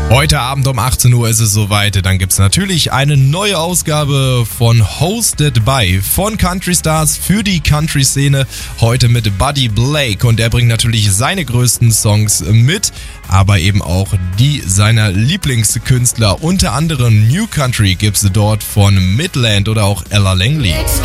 Heute Abend um 18 Uhr ist es soweit. Dann gibt's natürlich eine neue Ausgabe von Hosted by von Country Stars für die Country-Szene. Heute mit Buddy Blake und er bringt natürlich seine größten Songs mit, aber eben auch die seiner Lieblingskünstler. Unter anderem New Country gibt's dort von Midland oder auch Ella Langley.